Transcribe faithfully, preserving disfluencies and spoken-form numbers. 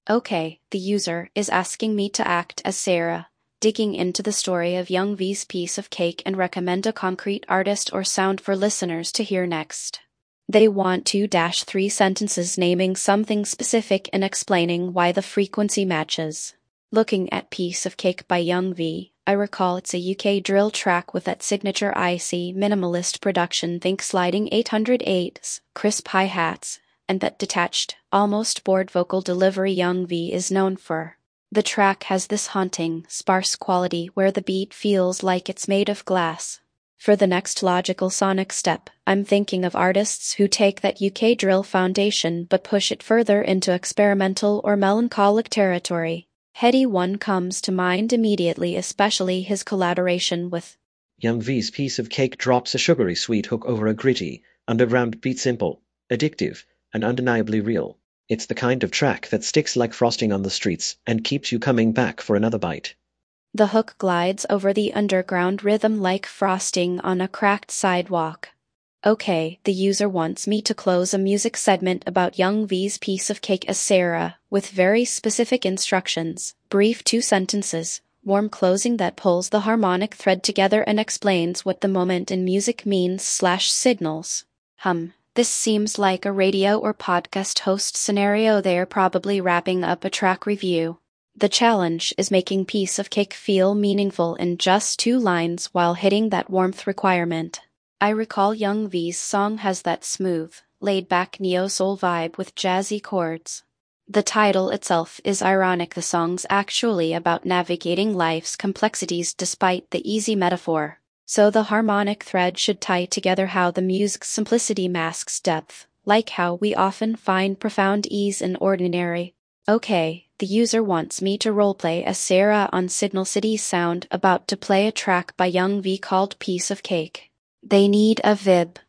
Okay, the user is asking me to act as Sarah, digging into the story of Young V's piece of cake and recommend a concrete artist or sound for listeners to hear next. They want two to three sentences naming something specific and explaining why the frequency matches. Looking at Piece of Cake by Young V, I recall it's a U K drill track with that signature icy, minimalist production. Think sliding eight oh eights, crisp hi-hats, and that detached, almost bored vocal delivery Young V is known for. The track has this haunting, sparse quality where the beat feels like it's made of glass. For the next logical sonic step, I'm thinking of artists who take that U K drill foundation but push it further into experimental or melancholic territory. Heady One comes to mind immediately, especially his collaboration with Young V's Piece of Cake drops a sugary sweet hook over a gritty, underground beat, simple, addictive, and undeniably real. It's the kind of track that sticks like frosting on the streets and keeps you coming back for another bite. The hook glides over the underground rhythm like frosting on a cracked sidewalk. Okay, the user wants me to close a music segment about Young V's Piece of Cake as Sarah, with very specific instructions, brief two sentences, warm closing that pulls the harmonic thread together and explains what the moment in music means slash signals. Hum, this seems like a radio or podcast host scenario. They're probably wrapping up a track review. The challenge is making Piece of Cake feel meaningful in just two lines while hitting that warmth requirement. I recall Young V's song has that smooth, laid-back neo-soul vibe with jazzy chords. The title itself is ironic. The song's actually about navigating life's complexities despite the easy metaphor. So the harmonic thread should tie together how the music's simplicity masks depth, like how we often find profound ease in ordinary. Okay, the user wants me to roleplay as Sarah on Signal City's sound about to play a track by Young V called Piece of Cake. They need a vib,